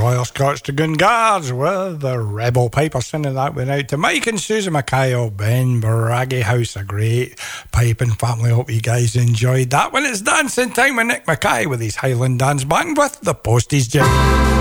Royal Scots Dragoon Guards with the Rebel Piper, sending that one out to Mike and Susan Mackay of Ben Braggy House. A great piping family. Hope you guys enjoyed that one. It's dancing time with Nick Mackay with his Highland Dance Band with the Posties Jig.